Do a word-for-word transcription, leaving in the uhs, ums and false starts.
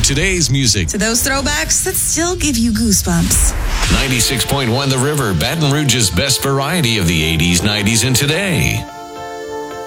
today's music. To those throwbacks that still give you goosebumps. ninety-six point one The River, Baton Rouge's best variety of the eighties, nineties, and today.